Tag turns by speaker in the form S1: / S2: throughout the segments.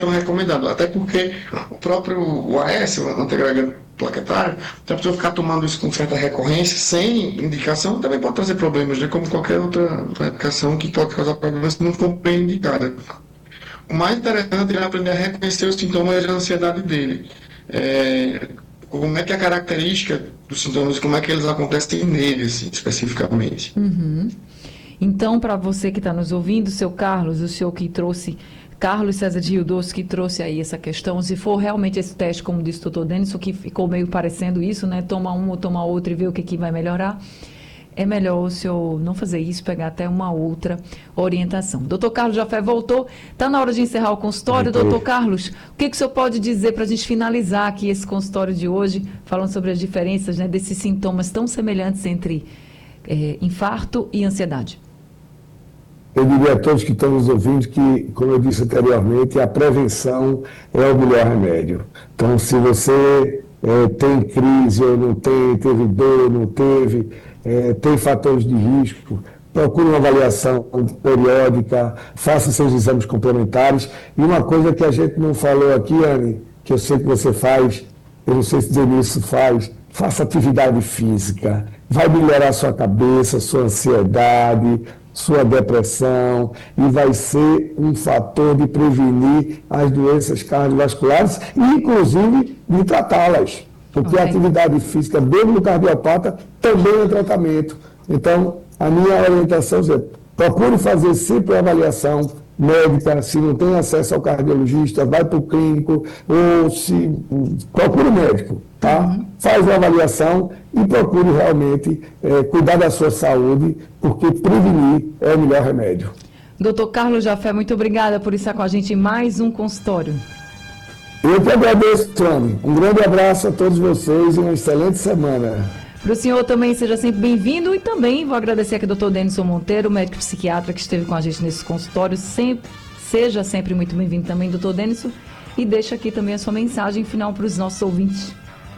S1: recomendado, até porque o próprio AS, o antiagregante plaquetário, se a pessoa ficar tomando isso com certa recorrência, sem indicação, também pode trazer problemas, né? Como qualquer outra medicação que pode causar problemas se não for bem indicada. O mais interessante é aprender a reconhecer os sintomas da ansiedade dele. Como é que é a característica dos sintomas, como é que eles acontecem nele, assim, especificamente.
S2: Então, para você que está nos ouvindo, seu Carlos, o senhor que trouxe, Carlos César de Rio Doce, que trouxe aí essa questão, se for realmente esse teste, como disse o doutor Denison, que ficou meio parecendo isso, né? Toma um ou toma outro e vê o que vai melhorar. É melhor o senhor não fazer isso, pegar até uma outra orientação. Doutor Carlos Jafé voltou, está na hora de encerrar o consultório. Doutor Carlos, o que o senhor pode dizer para a gente finalizar aqui esse consultório de hoje, falando sobre as diferenças, né, desses sintomas tão semelhantes entre infarto e ansiedade?
S3: Eu diria a todos que estão nos ouvindo que, como eu disse anteriormente, a prevenção é o melhor remédio. Então, se você tem crise ou não tem, teve dor, não teve, tem fatores de risco, procure uma avaliação periódica, faça seus exames complementares. E uma coisa que a gente não falou aqui, Anne, que eu sei que você faz, eu não sei se Denilson faz, faça atividade física, vai melhorar sua cabeça, sua ansiedade, sua depressão, e vai ser um fator de prevenir as doenças cardiovasculares e, inclusive, de tratá-las. Porque a atividade física, mesmo no cardiopata, também é tratamento. Então, a minha orientação é: procure fazer sempre a avaliação médica. Se não tem acesso ao cardiologista, vai para o clínico, ou se procure o médico, tá? Faz a avaliação e procure realmente cuidar da sua saúde, porque prevenir é o melhor remédio.
S2: Doutor Carlos Jafé, muito obrigada por estar com a gente em mais um consultório.
S3: Eu que agradeço, Tony. Um grande abraço a todos vocês e uma excelente semana.
S2: Para o senhor também, seja sempre bem-vindo, e também vou agradecer aqui ao doutor Denison Monteiro, médico psiquiatra que esteve com a gente nesse consultório. Seja sempre muito bem-vindo também, doutor Denison, e deixa aqui também a sua mensagem final para os nossos ouvintes.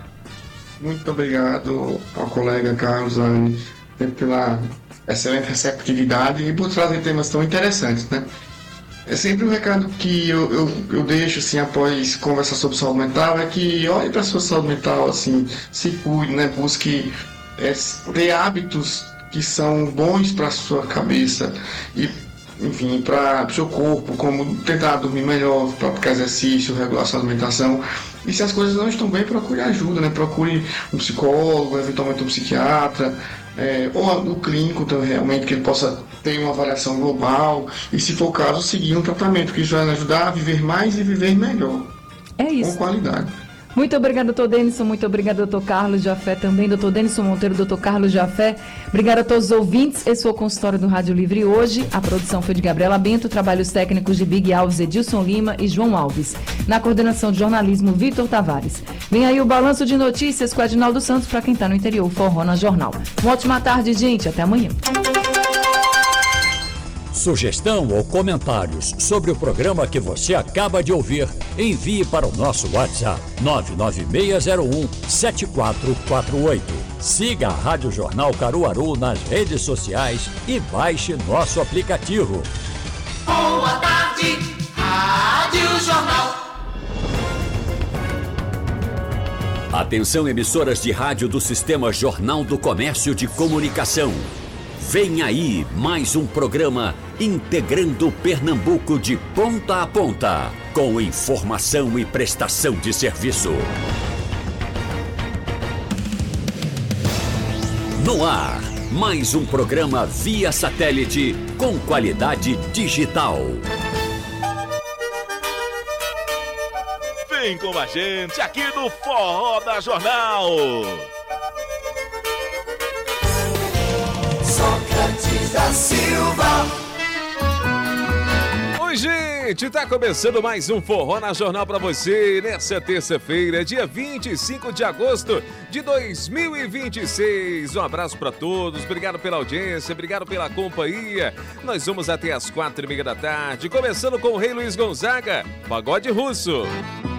S1: Muito obrigado ao colega Carlos, Anne, pela excelente receptividade e por trazer temas tão interessantes, né? É sempre um recado que eu deixo, assim, após conversar sobre saúde mental, é que olhe para a sua saúde mental, assim, se cuide, né? Busque ter hábitos que são bons para a sua cabeça e, enfim, para o seu corpo, como tentar dormir melhor, praticar exercício, regular sua alimentação. E se as coisas não estão bem, procure ajuda, né? Procure um psicólogo, eventualmente um psiquiatra, ou no clínico também, realmente, que ele possa ter uma avaliação global e, se for o caso, seguir um tratamento que isso vai ajudar a viver mais e viver melhor.
S2: É isso.
S1: Com qualidade.
S2: Muito obrigada, doutor Denison. Muito obrigada, doutor Carlos Jafé também. Doutor Denison Monteiro, doutor Carlos Jafé. Obrigada a todos os ouvintes. Esse foi o consultório do Rádio Livre hoje. A produção foi de Gabriela Bento, trabalhos técnicos de Big Alves, Edilson Lima e João Alves. Na coordenação de jornalismo, Vitor Tavares. Vem aí o balanço de notícias com Adinaldo Santos para quem está no interior, Forró na Jornal. Uma ótima tarde, gente. Até amanhã.
S4: Sugestão ou comentários sobre o programa que você acaba de ouvir, envie para o nosso WhatsApp 99601-7448. Siga a Rádio Jornal Caruaru nas redes sociais e baixe nosso aplicativo.
S5: Boa tarde, Rádio Jornal.
S4: Atenção, emissoras de rádio do Sistema Jornal do Comércio de Comunicação. Vem aí mais um programa integrando Pernambuco de ponta a ponta, com informação e prestação de serviço. No ar, mais um programa via satélite com qualidade digital.
S6: Vem com a gente aqui no Forró da Jornal.
S5: Sócrates da Silva.
S6: Oi, gente, tá começando mais um Forró na Jornal pra você nessa terça-feira, dia 25 de agosto de 2026. Um abraço pra todos, obrigado pela audiência, obrigado pela companhia. Nós vamos até as 4h30 da tarde, começando com o Rei Luiz Gonzaga, Pagode Russo.